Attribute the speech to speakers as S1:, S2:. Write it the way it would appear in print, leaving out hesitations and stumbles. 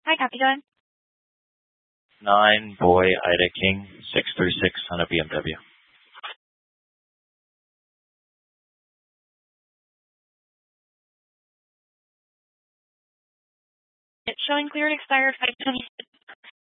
S1: Hi, copy, go ahead.
S2: 9 Boy Ida King 636 on a BMW.
S1: It's showing cleared expired 526.